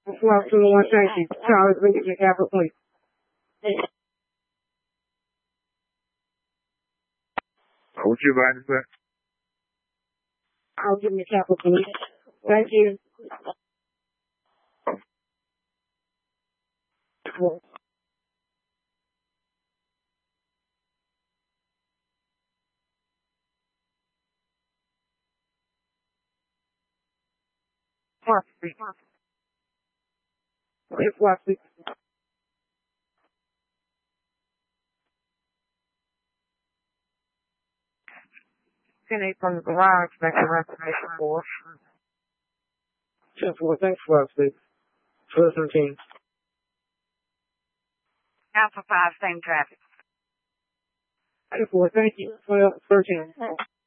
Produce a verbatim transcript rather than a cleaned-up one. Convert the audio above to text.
Well, two one, thank you. Charles, look at your capital, please. What you about to say? I'll give you capital, please. Thank you. Philosophy. Philosophy. ten eight from the garage, make a reservation for. ten four, thanks, Philosophy. twelve thirteen. Alpha five, same traffic. ten four, thank you. twelve thirteen.